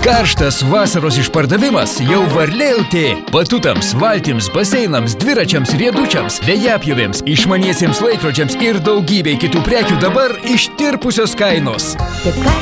Karštas vasaros išpardavimas jau Varlė LT. Batutams, valtims, baseinams, dviračiams, riedučiams, vėjapjovėms, išmaniesiems laikrodžiams ir daugybei kitų prekių dabar ištirpusios kainos.